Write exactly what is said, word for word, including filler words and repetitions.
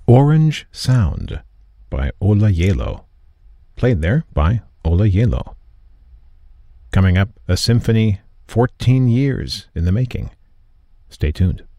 Orange Sound by Ola Yelo, played there by Ola Yelo. Coming up, a symphony fourteen years in the making. Stay tuned.